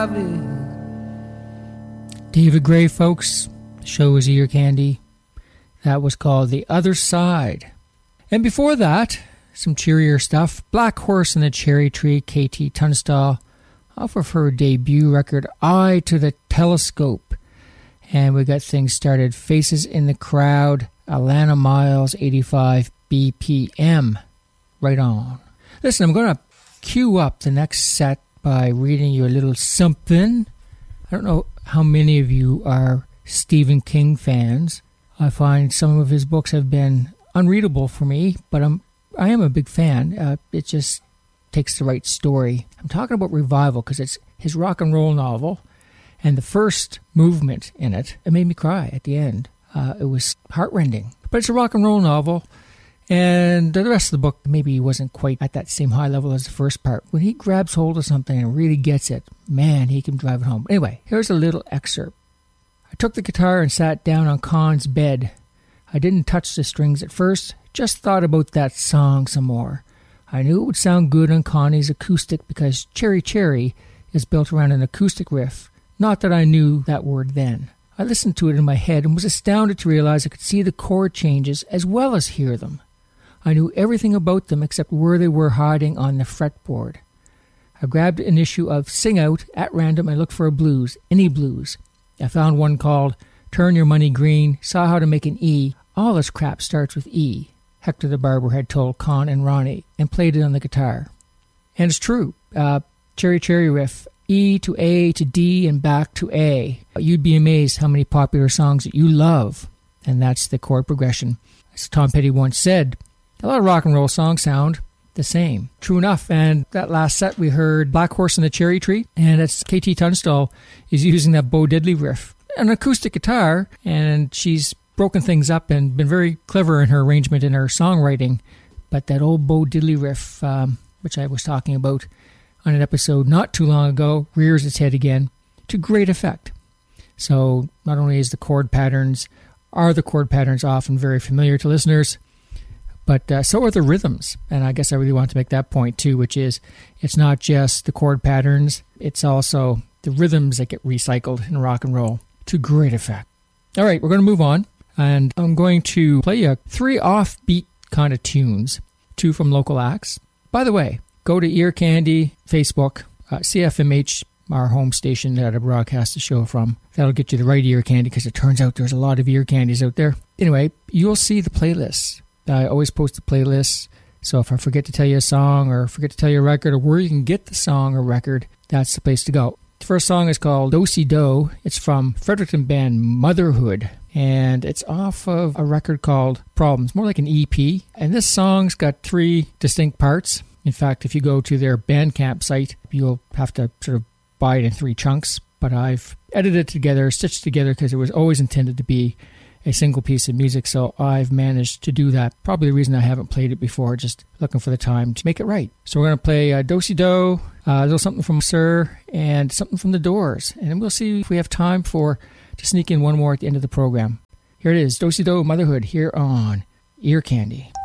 David Gray, folks. The show was Ear Candy. That was called The Other Side. And before that, some cheerier stuff. Black Horse and the Cherry Tree, KT Tunstall, off of her debut record, Eye to the Telescope. And we got things started. Faces in the Crowd, Alana Miles, 85 BPM. Right on. Listen, I'm going to cue up the next set by reading you a little something. I don't know how many of you are Stephen King fans. I find some of his books have been unreadable for me, but I am a big fan. It just takes the right story. I'm talking about Revival because it's his rock and roll novel, and the first movement in it made me cry at the end. It was heartrending. But it's a rock and roll novel, and the rest of the book maybe wasn't quite at that same high level as the first part. When he grabs hold of something and really gets it, man, he can drive it home. Anyway, here's a little excerpt. I took the guitar and sat down on Con's bed. I didn't touch the strings at first, just thought about that song some more. I knew it would sound good on Connie's acoustic because Cherry Cherry is built around an acoustic riff. Not that I knew that word then. I listened to it in my head and was astounded to realize I could see the chord changes as well as hear them. I knew everything about them except where they were hiding on the fretboard. I grabbed an issue of Sing Out at random and looked for a blues, any blues. I found one called Turn Your Money Green, saw how to make an E. All this crap starts with E, Hector the Barber had told Con and Ronnie, and played it on the guitar. And it's true. Cherry Cherry riff, E to A to D and back to A. You'd be amazed how many popular songs that you love. And that's the chord progression. As Tom Petty once said, a lot of rock and roll songs sound the same. True enough. And that last set we heard Black Horse and the Cherry Tree, and it's KT Tunstall is using that Bo Diddley riff, an acoustic guitar, and she's broken things up and been very clever in her arrangement and her songwriting. But that old Bo Diddley riff, which I was talking about on an episode not too long ago, rears its head again to great effect. So not only are the chord patterns often very familiar to listeners, but so are the rhythms. And I guess I really want to make that point too, which is it's not just the chord patterns, it's also the rhythms that get recycled in rock and roll to great effect. All right, we're going to move on, and I'm going to play you 3 offbeat kind of tunes, 2 from local acts. By the way, go to Ear Candy Facebook, CFMH, our home station that I broadcast the show from. That'll get you the right ear candy because it turns out there's a lot of ear candies out there. Anyway, you'll see the playlists. I always post the playlists, so if I forget to tell you a song or forget to tell you a record or where you can get the song or record, that's the place to go. The first song is called Do-Si-Do. It's from Fredericton band Motherhood, and it's off of a record called Problems, more like an EP. And this song's got 3 distinct parts. In fact, if you go to their Bandcamp site, you'll have to sort of buy it in 3 chunks, but I've edited it together, stitched together, because it was always intended to be a single piece of music, so I've managed to do that. Probably the reason I haven't played it before, just looking for the time to make it right. So we're going to play Do-Si-Do, a little something from Sir, and something from The Doors, and then we'll see if we have time to sneak in one more at the end of the program. Here it is, Do-Si-Do, Motherhood, here on Ear Candy.